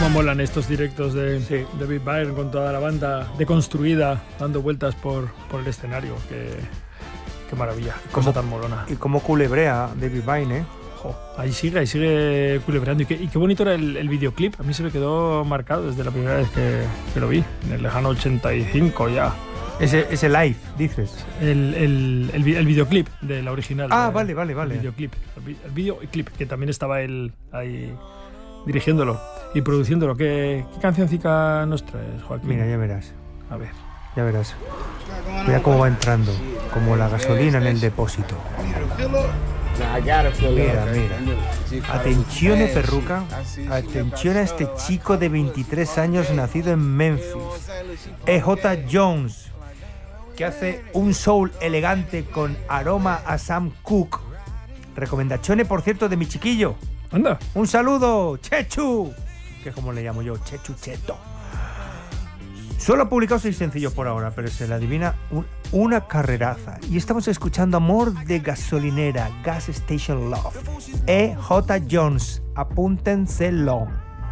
Cómo molan estos directos de David Byrne con toda la banda deconstruida dando vueltas por el escenario. Qué maravilla, cosa tan molona. Y cómo culebrea David Byrne, ¿eh? Ahí sigue culebreando. Y qué bonito era el videoclip. A mí se me quedó marcado desde la primera vez que lo vi, en el lejano 85 ya. Ese live, dices. El videoclip de la original. Vale. El videoclip, que también estaba él ahí dirigiéndolo y produciéndolo. ¿Qué cancioncica nos traes, Joaquín? Mira, ya verás. A ver. Ya verás. Mira cómo va entrando, como la gasolina en el depósito. Mira. Atención, perruca. Atención a este chico de 23 años nacido en Memphis. E.J. Jones, que hace un soul elegante con aroma a Sam Cooke. Recomendaciones, por cierto, de mi chiquillo. Anda. Un saludo, Chechu, que es como le llamo yo, Chechu Cheto. Solo ha publicado 6 sencillos por ahora, pero se le adivina una carreraza. Y estamos escuchando Amor de Gasolinera, Gas Station Love. E.J. Jones, apúntenselo.